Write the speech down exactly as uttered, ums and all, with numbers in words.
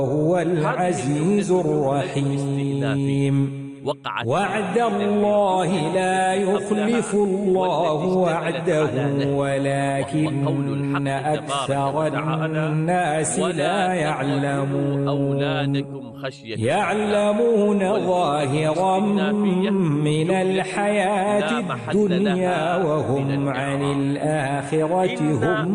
هو العزيز الرحيم. وعد الله لا يخلف الله وعده ولكن أكثر الناس لا يعلمون يعلمون ظاهرا من الحياة الدنيا وهم عن الآخرة هم